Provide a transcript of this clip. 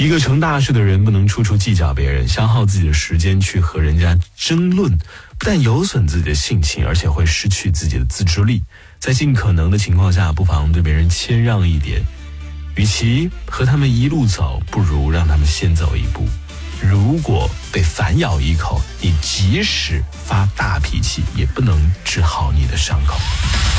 一个成大事的人不能处处计较别人，消耗自己的时间去和人家争论，不但有损自己的性情，而且会失去自己的自制力。在尽可能的情况下，不妨对别人谦让一点，与其和他们一路走，不如让他们先走一步。如果被反咬一口，你即使发大脾气，也不能治好你的伤口。